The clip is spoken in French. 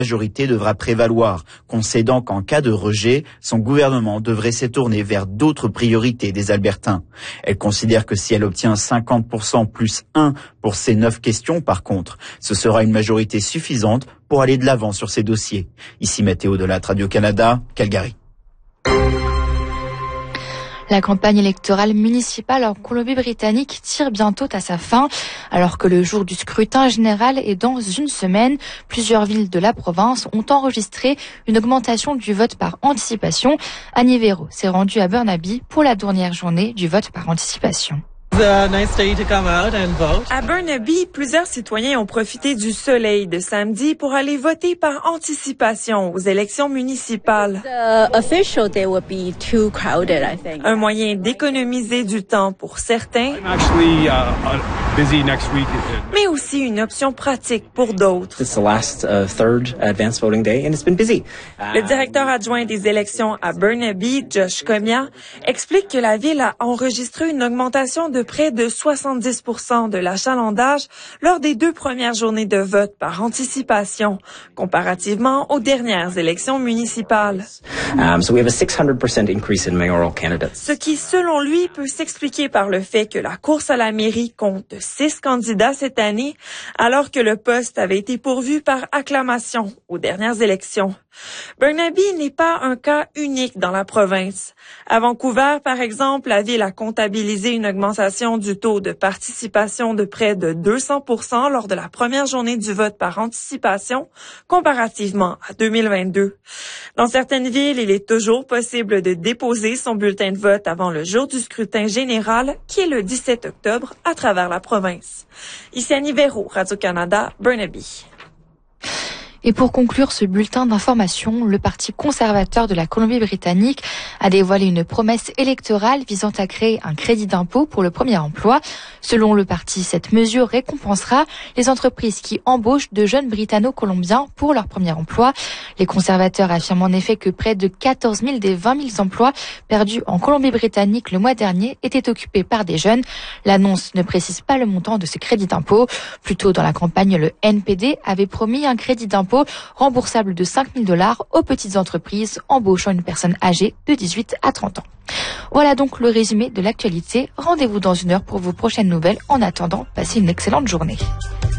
majorité devra prévaloir, concédant qu'en cas de rejet, son gouvernement devrait se tourner vers d'autres priorités des Albertains. Elle considère que si elle obtient 50% plus 1 pour ces 9 questions, par contre, ce sera une majorité suffisante pour aller de l'avant sur ces dossiers. Ici Mathéo de la Radio-Canada, Calgary. La campagne électorale municipale en Colombie-Britannique tire bientôt à sa fin. Alors que le jour du scrutin général est dans une semaine, plusieurs villes de la province ont enregistré une augmentation du vote par anticipation. Annie Véro s'est rendue à Burnaby pour la dernière journée du vote par anticipation. À Burnaby, plusieurs citoyens ont profité du soleil de samedi pour aller voter par anticipation aux élections municipales. Un moyen d'économiser du temps pour certains, mais aussi une option pratique pour d'autres. Le directeur adjoint des élections à Burnaby, Josh Comia, explique que la ville a enregistré une augmentation de près de 70% de l'achalandage lors des 2 premières journées de vote par anticipation, comparativement aux dernières élections municipales. Ce qui, selon lui, peut s'expliquer par le fait que la course à la mairie compte 6 candidats cette année, alors que le poste avait été pourvu par acclamation aux dernières élections. Burnaby n'est pas un cas unique dans la province. À Vancouver, par exemple, la ville a comptabilisé une augmentation du taux de participation de près de 200% lors de la première journée du vote par anticipation, comparativement à 2022. Dans certaines villes, il est toujours possible de déposer son bulletin de vote avant le jour du scrutin général, qui est le 17 octobre, à travers la province. Ici Annie Véro, Radio-Canada, Burnaby. Et pour conclure ce bulletin d'information, le Parti conservateur de la Colombie-Britannique a dévoilé une promesse électorale visant à créer un crédit d'impôt pour le premier emploi. Selon le parti, cette mesure récompensera les entreprises qui embauchent de jeunes Britanno-Colombiens pour leur premier emploi. Les conservateurs affirment en effet que près de 14 000 des 20 000 emplois perdus en Colombie-Britannique le mois dernier étaient occupés par des jeunes. L'annonce ne précise pas le montant de ce crédit d'impôt. Plus tôt dans la campagne, le NPD avait promis un crédit d'impôt remboursable de $5 000 aux petites entreprises embauchant une personne âgée de 18 à 30 ans. Voilà donc le résumé de l'actualité. Rendez-vous dans 1 heure pour vos prochaines nouvelles. En attendant, passez une excellente journée.